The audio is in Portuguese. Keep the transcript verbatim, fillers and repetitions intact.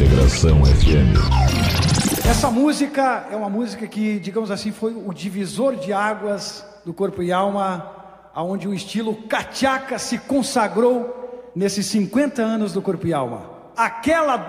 Vibração F M. Essa música é uma música que, digamos assim, foi o divisor de águas do Corpo e Alma, aonde o estilo cachaca se consagrou nesses cinquenta anos do Corpo e Alma. Aquela